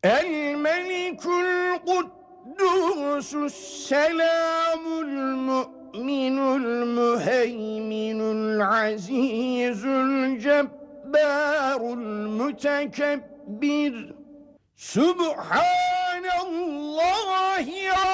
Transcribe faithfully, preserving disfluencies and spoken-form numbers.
El-Melikul Kuddusus Selamul Mu'minul Müheyminul Azizul Cebbarul Mütekebbir. Subhanallah.